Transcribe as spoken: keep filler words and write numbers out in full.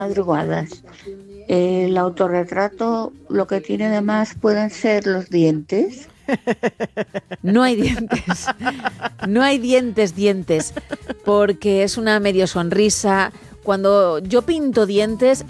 madrugadas. El autorretrato lo que tiene de más pueden ser los dientes. No hay dientes, no hay dientes, dientes, porque es una medio sonrisa. Cuando yo pinto dientes,